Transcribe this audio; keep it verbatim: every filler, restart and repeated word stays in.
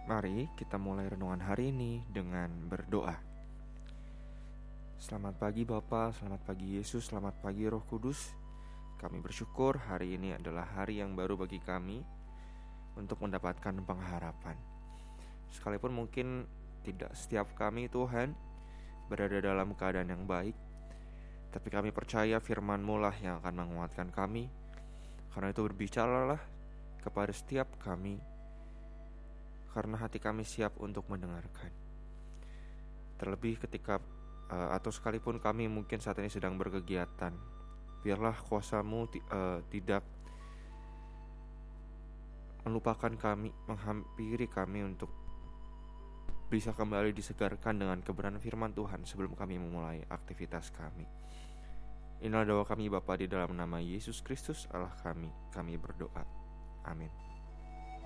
Mari kita mulai renungan hari ini dengan berdoa. Selamat pagi Bapa, selamat pagi Yesus, selamat pagi Roh Kudus. Kami bersyukur hari ini adalah hari yang baru bagi kami untuk mendapatkan pengharapan. Sekalipun mungkin tidak setiap kami Tuhan berada dalam keadaan yang baik, tapi kami percaya firman-Mu lah yang akan menguatkan kami. Karena itu berbicaralah kepada setiap kami, karena hati kami siap untuk mendengarkan. Terlebih ketika uh, atau sekalipun kami mungkin saat ini sedang berkegiatan, biarlah kuasa-Mu t- uh, tidak melupakan kami, menghampiri kami untuk bisa kembali disegarkan dengan kebenaran firman Tuhan sebelum kami memulai aktivitas kami. Inilah doa kami Bapa, di dalam nama Yesus Kristus Allah kami, kami berdoa. Amin.